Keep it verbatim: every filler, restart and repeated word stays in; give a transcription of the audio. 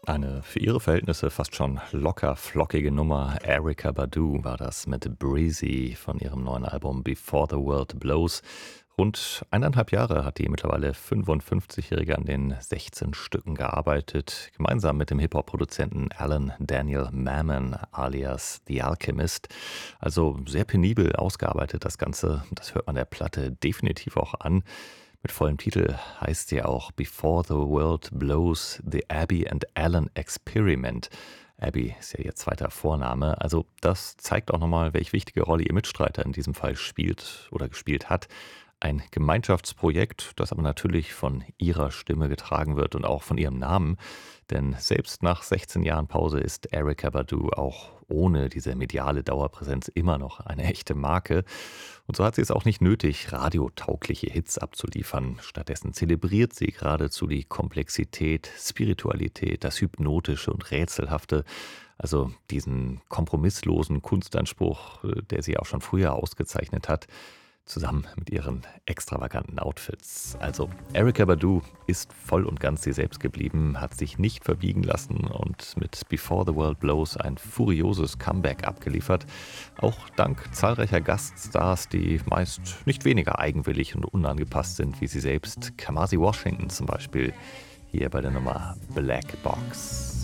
Eine für ihre Verhältnisse fast schon locker flockige Nummer. Erykah Badu war das mit Breezy von ihrem neuen Album Before the World Blows. Rund eineinhalb Jahre hat die mittlerweile fünfundfünfzigjährige an den sechzehn Stücken gearbeitet, gemeinsam mit dem Hip-Hop-Produzenten Alan Daniel Mammon alias The Alchemist. Also sehr penibel ausgearbeitet das Ganze, das hört man der Platte definitiv auch an. Mit vollem Titel heißt sie auch Before the World Blows, The Abby and Alan Experiment. Abby ist ja ihr zweiter Vorname. Also das zeigt auch nochmal, welche wichtige Rolle ihr Mitstreiter in diesem Fall spielt oder gespielt hat. Ein Gemeinschaftsprojekt, das aber natürlich von ihrer Stimme getragen wird und auch von ihrem Namen. Denn selbst nach sechzehn Jahren Pause ist Erykah Badu auch ohne diese mediale Dauerpräsenz immer noch eine echte Marke. Und so hat sie es auch nicht nötig, radiotaugliche Hits abzuliefern. Stattdessen zelebriert sie geradezu die Komplexität, Spiritualität, das Hypnotische und Rätselhafte. Also diesen kompromisslosen Kunstanspruch, äh, der sie auch schon früher ausgezeichnet hat, zusammen mit ihren extravaganten Outfits. Also Erykah Badu ist voll und ganz sie selbst geblieben, hat sich nicht verbiegen lassen und mit Before the World Blows ein furioses Comeback abgeliefert. Auch dank zahlreicher Gaststars, die meist nicht weniger eigenwillig und unangepasst sind wie sie selbst. Kamasi Washington zum Beispiel, hier bei der Nummer Black Box.